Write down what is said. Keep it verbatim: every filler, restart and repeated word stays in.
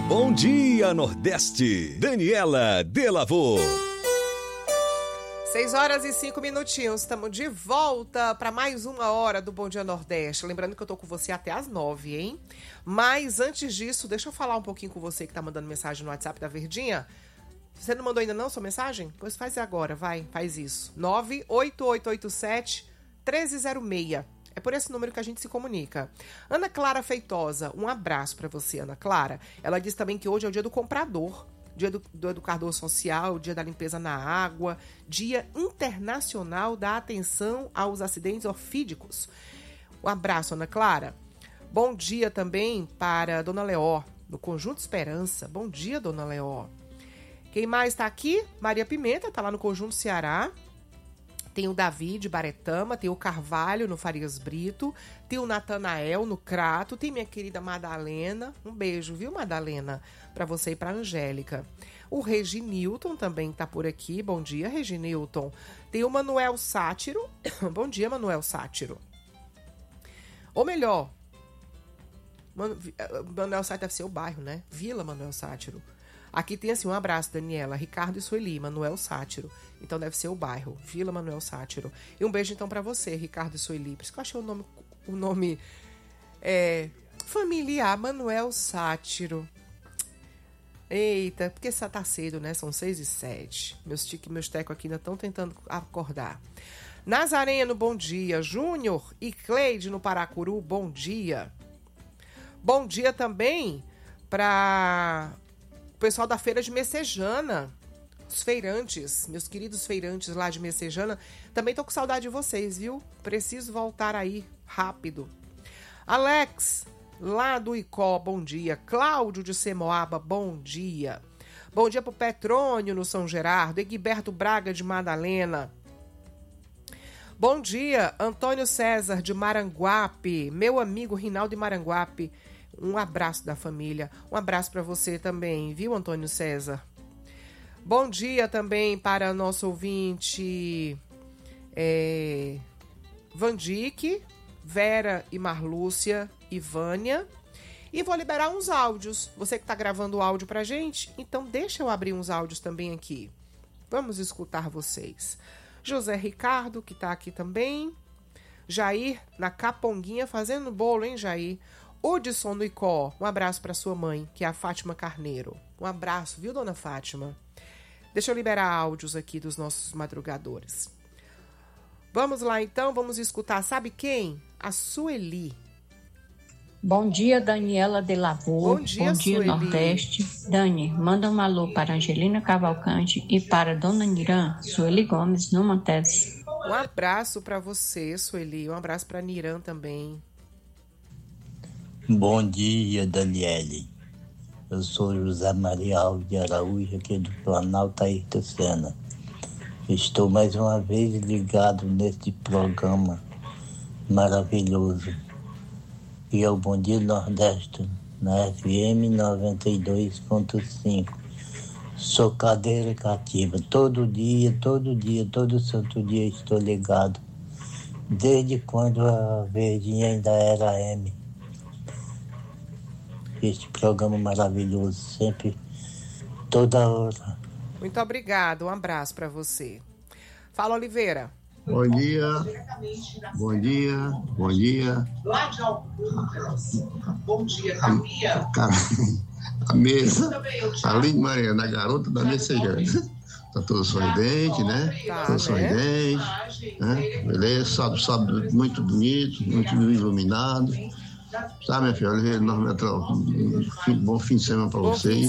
Bom dia, Nordeste. Daniela Delavô. Seis horas e cinco minutinhos, estamos de volta para mais uma hora do Bom Dia Nordeste. Lembrando que eu tô com você até às nove, hein? Mas antes disso, deixa eu falar um pouquinho com você que tá mandando mensagem no WhatsApp da Verdinha. Você não mandou ainda não sua mensagem? Pois faz agora, vai, faz isso. nove oito oito oito sete, um três zero seis. É por esse número que a gente se comunica. Ana Clara Feitosa, um abraço para você, Ana Clara. Ela disse também que hoje é o dia do comprador. Dia do, do educador social, dia da limpeza na água, dia internacional da atenção aos acidentes orfídicos. Um abraço, Ana Clara. Bom dia também para Dona Leó, no Conjunto Esperança. Bom dia, Dona Leó. Quem mais está aqui? Maria Pimenta, está lá no Conjunto Ceará. Tem o Davi de Baretama, tem o Carvalho no Farias Brito, tem o Natanael no Crato, tem minha querida Madalena. Um beijo, viu, Madalena? Para você e para Angélica. O Reginilton também tá por aqui. Bom dia, Reginilton. Tem o Manuel Sátiro. Bom dia, Manuel Sátiro. Ou melhor, Manu... Manuel Sátiro deve ser o bairro, né? Vila Manuel Sátiro. Aqui tem assim, um abraço, Daniela, Ricardo e Sueli, Manuel Sátiro. Então deve ser o bairro, Vila Manuel Sátiro. E um beijo então para você, Ricardo e Sueli. Por isso que eu achei o nome, o nome é, familiar, Manuel Sátiro. Eita, porque só tá cedo, né? São seis e sete. Meus tique e meus teco aqui ainda estão tentando acordar. Nazareno, bom dia. Júnior e Cleide no Paracuru, bom dia. Bom dia também para o pessoal da feira de Messejana, os feirantes, meus queridos feirantes lá de Messejana. Também tô com saudade de vocês, viu? Preciso voltar aí rápido. Alex, lá do Icó, bom dia. Cláudio de Semoaba, bom dia. Bom dia pro Petrônio no São Gerardo. Egberto Braga de Madalena. Bom dia, Antônio César de Maranguape. Meu amigo Rinaldo de Maranguape. Um abraço da família. Um abraço para você também, viu, Antônio César? Bom dia também para nosso ouvinte é, Vandique, Vera e Marlúcia e Vânia. E vou liberar uns áudios. Você que está gravando o áudio pra gente, então deixa eu abrir uns áudios também aqui. Vamos escutar vocês. José Ricardo, que está aqui também. Jair, na Caponguinha, fazendo bolo, hein, Jair? Hudson no Icó, um abraço para sua mãe, que é a Fátima Carneiro. Um abraço, viu, dona Fátima? Deixa eu liberar áudios aqui dos nossos madrugadores. Vamos lá, então, vamos escutar, sabe quem? A Sueli. Bom dia, Daniela Delavô. Bom dia, Bom dia, Sueli. Nordeste. Dani, manda um alô para Angelina Cavalcante e para Dona Niran, Sueli Gomes, no Montes. Um abraço para você, Sueli. Um abraço para Niran também. Bom dia, Daniele. Eu sou José Maria Alves de Araújo, aqui do Planalto Ayrton Senna. Estou mais uma vez ligado neste programa maravilhoso. E é o Bom Dia Nordeste, na F M noventa e dois ponto cinco. Sou cadeira cativa. Todo dia, todo dia, todo santo dia estou ligado. Desde quando a Verdinha ainda era M. Este programa maravilhoso, sempre, toda hora. Muito obrigado, um abraço para você. Fala, Oliveira. Bom dia, bom dia, bom dia. Bom dia, Camila. A mesa, Aline Mariana, a garota da Messejana. Tá todo sorridente, né? Tá, todo né? sorridente, né? Beleza, sábado, sábado muito bonito, muito iluminado. Tá, minha filha? Olha, bom fim de semana para vocês.